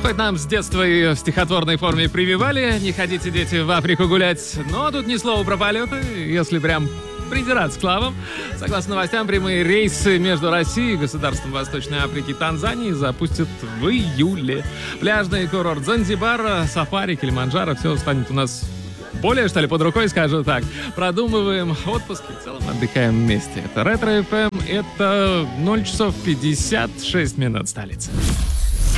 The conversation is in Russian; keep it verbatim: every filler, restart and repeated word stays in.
Хоть нам с детства и в стихотворной форме прививали, не ходите, дети, в Африку гулять, но тут ни слова про полеты, если прям придираться к словам. Согласно новостям, прямые рейсы между Россией и государством Восточной Африки и Танзании запустят в июле. Пляжный курорт Занзибар, сафари, Килиманджаро, все станет у нас более, что ли, под рукой, скажу так. Продумываем отпуск и в целом отдыхаем вместе. Это Ретро эф эм, это ноль часов пятьдесят шесть минут, столица.